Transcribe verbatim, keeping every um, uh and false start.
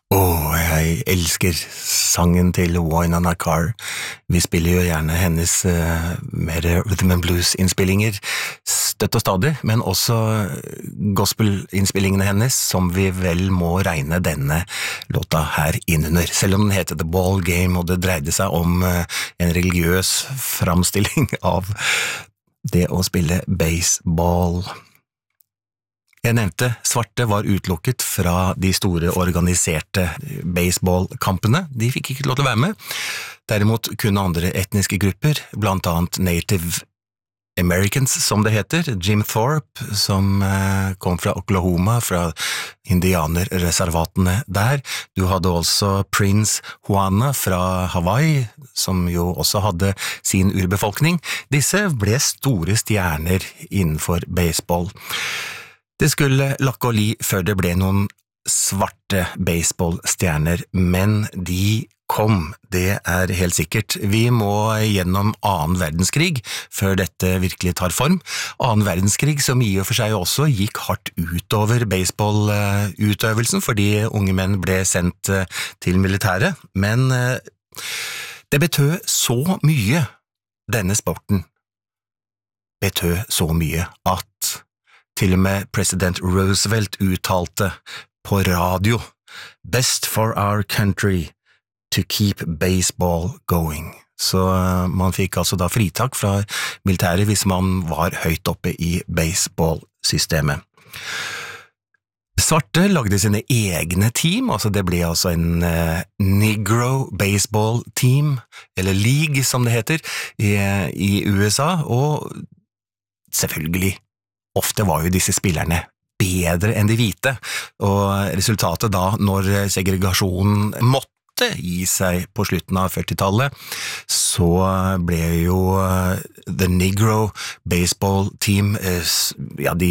Åh, jeg elsker sangen til Wynonna Carr. Vi spiller jo gjerne hennes uh, mer rhythm and blues-innspillinger støtt og stadig, men også gospel-innspillingene hennes, som vi vel må regne denne låta her innunder. Selv om den heter The Ball Game, og det dreide seg om uh, en religiøs framstilling av det å spille baseball. Jeg nevnte svarte var utelukket fra de store organiserte baseballkampene. De fikk ikke lov til å være med. Derimot kunne andre etniske grupper, blant annet Native Americans, som det heter, Jim Thorpe, som eh, kom fra Oklahoma, fra indianerreservatene der. Du hadde også Prince Juana fra Hawaii, som jo også hadde sin urbefolkning. Disse ble store stjerner innenfor baseball. Det skulle lakke og li før det ble noen svarte baseballstjerner, men de kom, det er helt sikkert. Vi må gjennom annen verdenskrig før dette virkelig tar form. Annen verdenskrig som i og for seg også gikk hardt utover baseballutøvelsen, fordi unge menn ble sendt til militæret, men det betød så mye, denne sporten betød så mye at til og med president Roosevelt uttalte på radio «Best for our country to keep baseball going». Så man fikk altså da fritak fra militæret hvis man var høyt oppe i baseballsystemet. Svarte lagde sine egne team, altså det ble altså en uh, Negro baseball team, eller league som det heter, i, i U S A, og selvfølgelig ofte var jo disse spillerne bedre enn de hvite, og resultatet da, når segregasjonen måtte gi seg på slutten av førtitallet, så ble jo The Negro Baseball Team, ja, de